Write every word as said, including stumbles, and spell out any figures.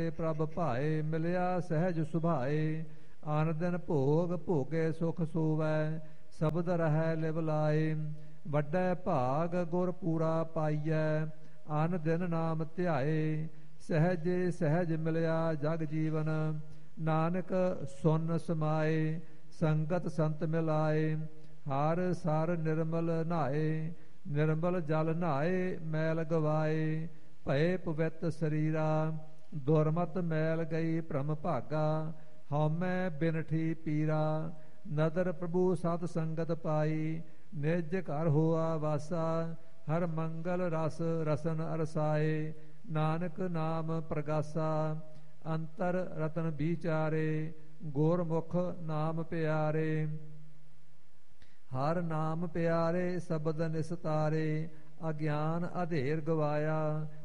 ਪ੍ਰਭ ਭਾਏ ਮਿਲਿਆ ਸਹਿਜ ਸੁਭਾਏ। ਆਨ ਦਿਨ ਭੋਗ ਭੋਗੇ ਸੁਖ ਸੋਵੈ ਸ਼ਬਦ ਰਹਿ ਲਿਵ ਲਾਏ। ਵੱਡੇ ਭਾਗ ਗੁਰ ਪੂਰਾ ਪਾਈਐ ਆਨ ਦਿਨ ਨਾਮ ਧਿਆਏ। ਸਹਿਜੇ ਸਹਿਜ ਮਿਲਿਆ ਜਗ ਜੀਵਨ ਨਾਨਕ ਸੁਨ ਸਮਾਏ। ਸੰਗਤ ਸੰਤ ਮਿਲਾਏ ਹਰ ਸਰ ਨਿਰਮਲ ਨਹਾਏ। ਨਿਰਮਲ ਜਲ ਨਹਾਏ ਮੈਲ ਗਵਾਏ। ਭਏ ਪਵਿੱਤ ਸਰੀਰਾ ਦੁਰਮਤ ਮੈਲ ਗਈ ਭ੍ਰਮ ਭਾਗਾ। ਹਉਮੈ ਬਿਨਠੀ ਪੀਰਾ ਨਦਰ ਪ੍ਰਭੂ ਸਤ ਸੰਗਤ ਪਾਈ। ਨਿਜ ਘਰ ਹੋਆ ਵਾਸਾ ਹਰ ਮੰਗਲ ਰਸ ਰਸਨ ਅਰਸਾਏ। ਨਾਨਕ ਨਾਮ ਪ੍ਰਗਾਸਾ ਅੰਤਰ ਰਤਨ ਵਿਚਾਰੇ। ਗੁਰਮੁਖ ਨਾਮ ਪਿਆਰੇ ਹਰ ਨਾਮ ਪਿਆਰੇ। ਸ਼ਬਦ ਨਿਸਤਾਰੇ ਅਗਿਆਨ ਅਧੇਰ ਗਵਾਇਆ।